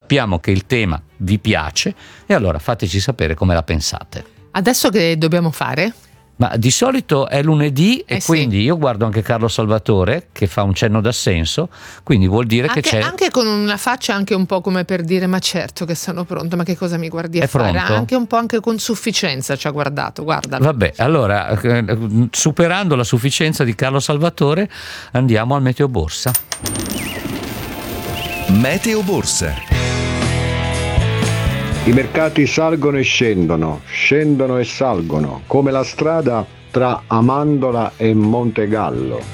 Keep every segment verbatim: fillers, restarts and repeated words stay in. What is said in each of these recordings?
sappiamo che il tema vi piace e allora fateci sapere come la pensate. Adesso che dobbiamo fare? Ma di solito è lunedì e eh quindi sì. io guardo anche Carlo Salvatore che fa un cenno d'assenso, quindi vuol dire anche, che c'è... Anche con una faccia anche un po' come per dire ma certo che sono pronto, ma che cosa mi guardi a è fare? Pronto? Anche un po' anche con sufficienza ci ha guardato, guardalo. Vabbè, allora eh, superando la sufficienza di Carlo Salvatore andiamo al Meteo Borsa. Meteo Borsa. I mercati salgono e scendono, scendono e salgono, come la strada tra Amandola e Montegallo.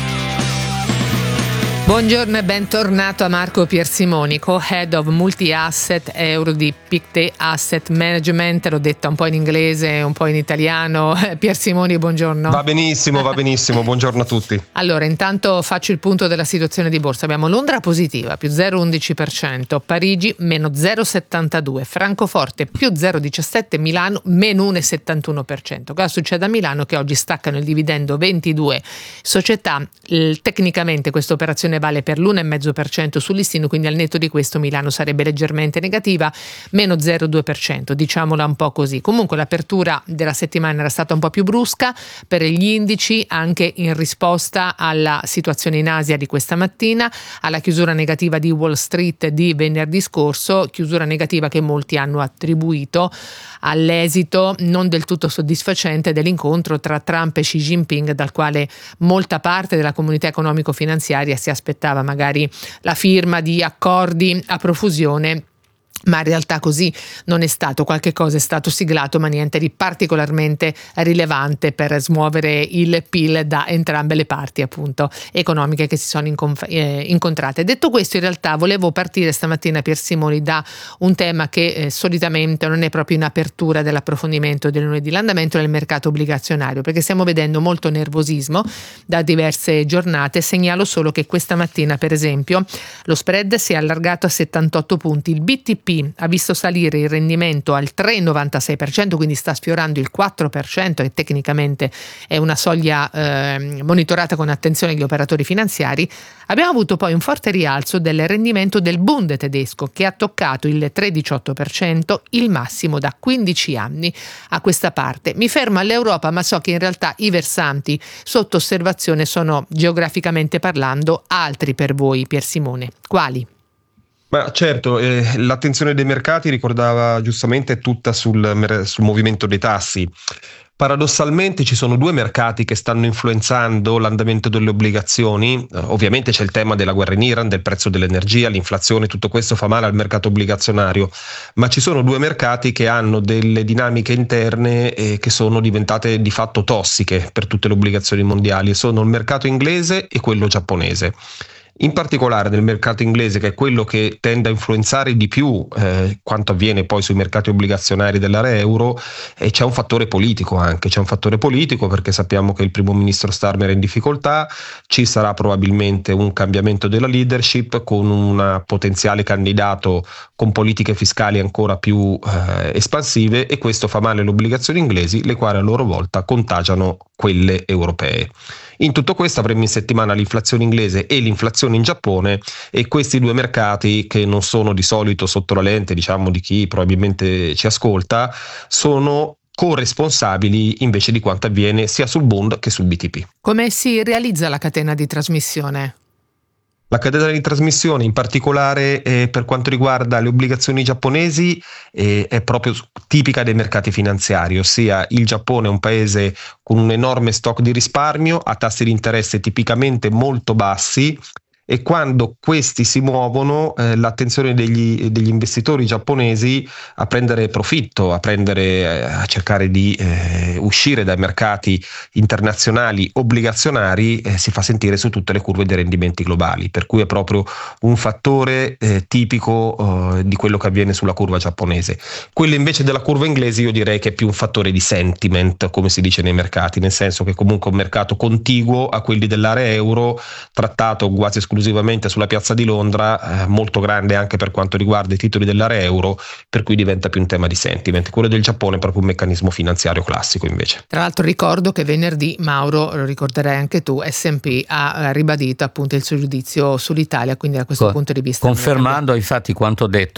Buongiorno e bentornato a Marco Piersimonico, Head of Multi-Asset Euro di Pictet Asset Management. L'ho detta un po' in inglese e un po' in italiano. Piersimoni, buongiorno. Va benissimo, va benissimo, buongiorno a tutti. Allora, intanto faccio il punto della situazione di borsa. Abbiamo Londra positiva, più zero virgola undici per cento, Parigi meno zero virgola settantadue, Francoforte più zero virgola diciassette, Milano meno uno virgola settantuno per cento. Cosa succede a Milano? Che oggi staccano il dividendo ventidue società. Il, tecnicamente questa operazione vale per l'uno virgola cinque per cento sul listino, quindi al netto di questo Milano sarebbe leggermente negativa, meno zero virgola due per cento, diciamola un po' così. Comunque l'apertura della settimana era stata un po' più brusca per gli indici, anche in risposta alla situazione in Asia di questa mattina, alla chiusura negativa di Wall Street di venerdì scorso, chiusura negativa che molti hanno attribuito all'esito non del tutto soddisfacente dell'incontro tra Trump e Xi Jinping, dal quale molta parte della comunità economico-finanziaria si aspettava magari la firma di accordi a profusione, ma in realtà così non è stato. Qualche cosa è stato siglato, ma niente di particolarmente rilevante per smuovere il P I L da entrambe le parti appunto economiche che si sono inconf- eh, incontrate. Detto questo, in realtà volevo partire stamattina, Piersimoni, da un tema che eh, solitamente non è proprio in apertura dell'approfondimento del lunedì, l'andamento del mercato obbligazionario, perché stiamo vedendo molto nervosismo da diverse giornate. Segnalo solo che questa mattina, per esempio, lo spread si è allargato a settantotto punti, il B T P ha visto salire il rendimento al tre virgola novantasei per cento, quindi sta sfiorando il quattro per cento, che tecnicamente è una soglia eh, monitorata con attenzione agli operatori finanziari. Abbiamo avuto poi un forte rialzo del rendimento del Bund tedesco, che ha toccato il tre virgola diciotto per cento, il massimo da quindici anni a questa parte. Mi fermo all'Europa, ma so che in realtà i versanti sotto osservazione sono, geograficamente parlando, altri per voi, Piersimone. Quali? Ma certo, eh, l'attenzione dei mercati, ricordava giustamente, è tutta sul, sul movimento dei tassi. Paradossalmente ci sono due mercati che stanno influenzando l'andamento delle obbligazioni. Eh, ovviamente c'è il tema della guerra in Iran, del prezzo dell'energia, l'inflazione, tutto questo fa male al mercato obbligazionario, ma ci sono due mercati che hanno delle dinamiche interne eh, che sono diventate di fatto tossiche per tutte le obbligazioni mondiali, sono il mercato inglese e quello giapponese. In particolare nel mercato inglese, che è quello che tende a influenzare di più eh, quanto avviene poi sui mercati obbligazionari dell'area euro, e c'è un fattore politico anche, c'è un fattore politico perché sappiamo che il primo ministro Starmer è in difficoltà, ci sarà probabilmente un cambiamento della leadership con un potenziale candidato con politiche fiscali ancora più eh, espansive, e questo fa male alle obbligazioni inglesi, le quali a loro volta contagiano quelle europee. In tutto questo avremo in settimana l'inflazione inglese e l'inflazione in Giappone, e questi due mercati, che non sono di solito sotto la lente, diciamo, di chi probabilmente ci ascolta, sono corresponsabili invece di quanto avviene sia sul Bund che sul B T P. Come si realizza la catena di trasmissione? La catena di trasmissione, in particolare eh, per quanto riguarda le obbligazioni giapponesi, eh, è proprio tipica dei mercati finanziari, ossia il Giappone è un paese con un enorme stock di risparmio, a tassi di interesse tipicamente molto bassi, e quando questi si muovono eh, l'attenzione degli, degli investitori giapponesi a prendere profitto, a, prendere, eh, a cercare di eh, uscire dai mercati internazionali obbligazionari eh, si fa sentire su tutte le curve dei rendimenti globali, per cui è proprio un fattore eh, tipico eh, di quello che avviene sulla curva giapponese. Quello invece della curva inglese io direi che è più un fattore di sentiment, come si dice nei mercati, nel senso che comunque è un mercato contiguo a quelli dell'area euro, trattato quasi esclusivamente esclusivamente sulla piazza di Londra, eh, molto grande anche per quanto riguarda i titoli dell'area euro, per cui diventa più un tema di sentiment. Quello del Giappone è proprio un meccanismo finanziario classico invece. Tra l'altro ricordo che venerdì, Mauro, lo ricorderai anche tu, S and P ha ribadito appunto il suo giudizio sull'Italia, quindi da questo Co- punto di vista confermando infatti quanto detto